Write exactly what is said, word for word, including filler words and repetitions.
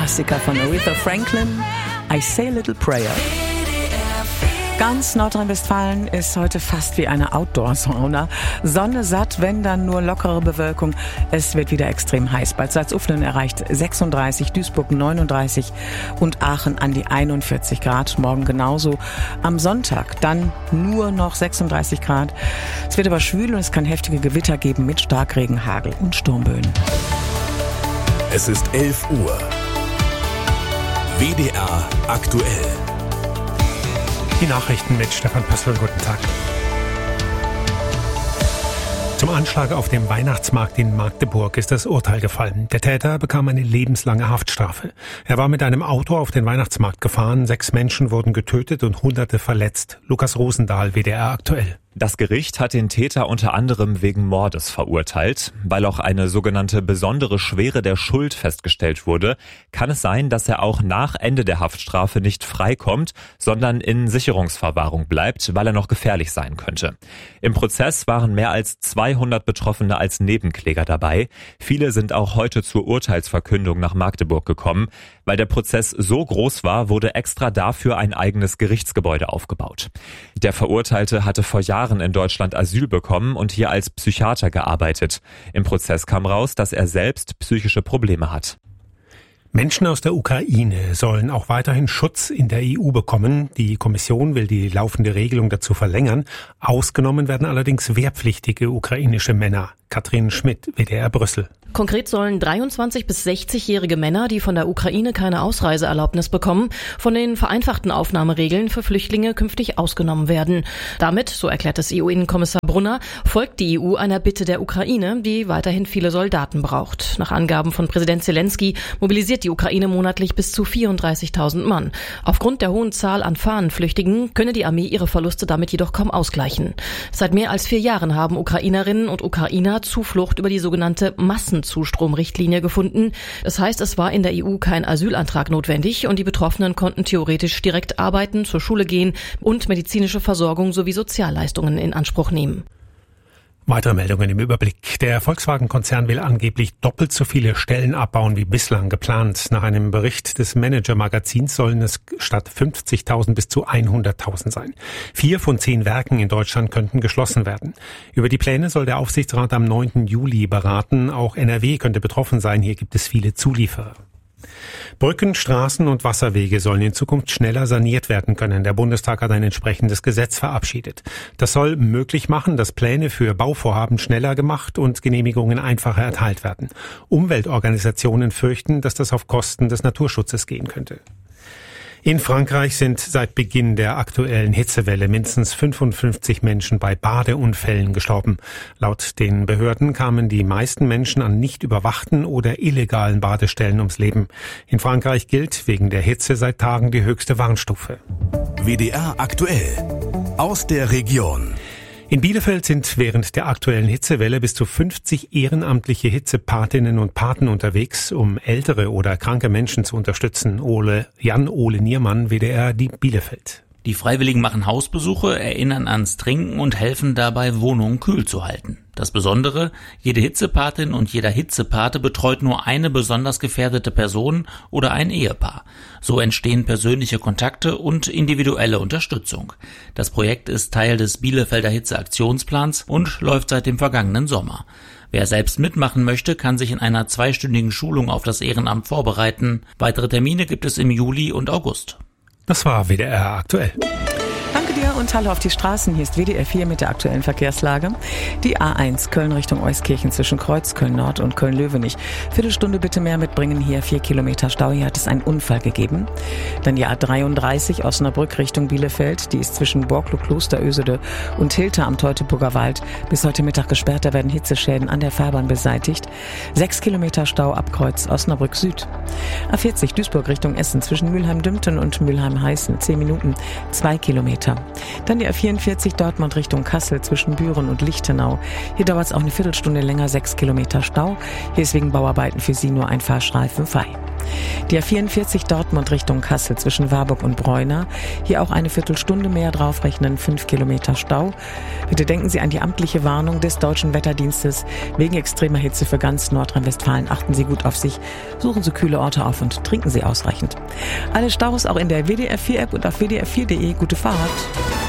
Klassiker von Aretha Franklin, I Say a Little Prayer. Ganz Nordrhein-Westfalen ist heute fast wie eine Outdoor-Sauna. Sonne satt, wenn dann nur lockere Bewölkung. Es wird wieder extrem heiß. Bad Salzuflen erreicht sechsunddreißig, Duisburg neununddreißig und Aachen an die einundvierzig Grad. Morgen genauso. Am Sonntag dann nur noch sechsunddreißig Grad. Es wird aber schwül und es kann heftige Gewitter geben mit Starkregen, Hagel und Sturmböen. Es ist elf Uhr. W D R aktuell. Die Nachrichten mit Stefan Pössl. Guten Tag. Zum Anschlag auf dem Weihnachtsmarkt in Magdeburg ist das Urteil gefallen. Der Täter bekam eine lebenslange Haftstrafe. Er war mit einem Auto auf den Weihnachtsmarkt gefahren. Sechs Menschen wurden getötet und Hunderte verletzt. Lukas Rosendahl, W D R aktuell. Das Gericht hat den Täter unter anderem wegen Mordes verurteilt. Weil auch eine sogenannte besondere Schwere der Schuld festgestellt wurde, kann es sein, dass er auch nach Ende der Haftstrafe nicht freikommt, sondern in Sicherungsverwahrung bleibt, weil er noch gefährlich sein könnte. Im Prozess waren mehr als zweihundert Betroffene als Nebenkläger dabei. Viele sind auch heute zur Urteilsverkündung nach Magdeburg gekommen. Weil der Prozess so groß war, wurde extra dafür ein eigenes Gerichtsgebäude aufgebaut. Der Verurteilte hatte vor Jahren in Deutschland Asyl bekommen und hier als Psychiater gearbeitet. Im Prozess kam raus, dass er selbst psychische Probleme hat. Menschen aus der Ukraine sollen auch weiterhin Schutz in der E U bekommen. Die Kommission will die laufende Regelung dazu verlängern. Ausgenommen werden allerdings wehrpflichtige ukrainische Männer. Katrin Schmidt, W D R Brüssel. Konkret sollen dreiundzwanzig- bis sechzigjährige Männer, die von der Ukraine keine Ausreiseerlaubnis bekommen, von den vereinfachten Aufnahmeregeln für Flüchtlinge künftig ausgenommen werden. Damit, so erklärt es E U-Innenkommissar Brunner, folgt die E U einer Bitte der Ukraine, die weiterhin viele Soldaten braucht. Nach Angaben von Präsident Zelensky mobilisiert die Ukraine monatlich bis zu vierunddreißigtausend Mann. Aufgrund der hohen Zahl an Fahnenflüchtigen könne die Armee ihre Verluste damit jedoch kaum ausgleichen. Seit mehr als vier Jahren haben Ukrainerinnen und Ukrainer Zuflucht über die sogenannte Massenzustromrichtlinie gefunden. Das heißt, es war in der E U kein Asylantrag notwendig und die Betroffenen konnten theoretisch direkt arbeiten, zur Schule gehen und medizinische Versorgung sowie Sozialleistungen in Anspruch nehmen. Weitere Meldungen im Überblick. Der Volkswagen-Konzern will angeblich doppelt so viele Stellen abbauen wie bislang geplant. Nach einem Bericht des Manager-Magazins sollen es statt fünfzigtausend bis zu hunderttausend sein. Vier von zehn Werken in Deutschland könnten geschlossen werden. Über die Pläne soll der Aufsichtsrat am neunten Juli beraten. Auch N R W könnte betroffen sein. Hier gibt es viele Zulieferer. Brücken, Straßen und Wasserwege sollen in Zukunft schneller saniert werden können. Der Bundestag hat ein entsprechendes Gesetz verabschiedet. Das soll möglich machen, dass Pläne für Bauvorhaben schneller gemacht und Genehmigungen einfacher erteilt werden. Umweltorganisationen fürchten, dass das auf Kosten des Naturschutzes gehen könnte. In Frankreich sind seit Beginn der aktuellen Hitzewelle mindestens fünfundfünfzig Menschen bei Badeunfällen gestorben. Laut den Behörden kamen die meisten Menschen an nicht überwachten oder illegalen Badestellen ums Leben. In Frankreich gilt wegen der Hitze seit Tagen die höchste Warnstufe. W D R aktuell. Aus der Region. In Bielefeld sind während der aktuellen Hitzewelle bis zu fünfzig ehrenamtliche Hitzepatinnen und Paten unterwegs, um ältere oder kranke Menschen zu unterstützen. Ole, Jan-Ole Niermann, W D R, die Bielefeld. Die Freiwilligen machen Hausbesuche, erinnern ans Trinken und helfen dabei, Wohnungen kühl zu halten. Das Besondere, jede Hitzepatin und jeder Hitzepate betreut nur eine besonders gefährdete Person oder ein Ehepaar. So entstehen persönliche Kontakte und individuelle Unterstützung. Das Projekt ist Teil des Bielefelder Hitzeaktionsplans und läuft seit dem vergangenen Sommer. Wer selbst mitmachen möchte, kann sich in einer zweistündigen Schulung auf das Ehrenamt vorbereiten. Weitere Termine gibt es im Juli und August. Das war W D R aktuell. Danke dir und hallo auf die Straßen. Hier ist W D R vier mit der aktuellen Verkehrslage. Die A eins Köln Richtung Euskirchen zwischen Kreuz, Köln-Nord und Köln-Löwenich. Viertelstunde bitte mehr mitbringen. Hier vier Kilometer Stau. Hier hat es einen Unfall gegeben. Dann die A dreiunddreißig Osnabrück Richtung Bielefeld. Die ist zwischen Borklow, Kloster, Ösede und Hilter am Teutoburger Wald bis heute Mittag gesperrt. Da werden Hitzeschäden an der Fahrbahn beseitigt. Sechs Kilometer Stau ab Kreuz Osnabrück Süd. A vierzig Duisburg Richtung Essen zwischen Mülheim-Dümpten und Mülheim-Heißen. Zehn Minuten, zwei Kilometer. Dann die A vierundvierzig Dortmund Richtung Kassel zwischen Büren und Lichtenau. Hier dauert es auch eine Viertelstunde länger, sechs Kilometer Stau. Hier ist wegen Bauarbeiten für Sie nur ein Fahrstreifen frei. Die A vierundvierzig Dortmund Richtung Kassel zwischen Warburg und Breuna. Hier auch eine Viertelstunde mehr draufrechnen, fünf Kilometer Stau. Bitte denken Sie an die amtliche Warnung des Deutschen Wetterdienstes wegen extremer Hitze für ganz Nordrhein-Westfalen. Achten Sie gut auf sich, suchen Sie kühle Orte auf und trinken Sie ausreichend. Alle Staus auch in der W D R vier App und auf w d r vier punkt de. Gute Fahrt.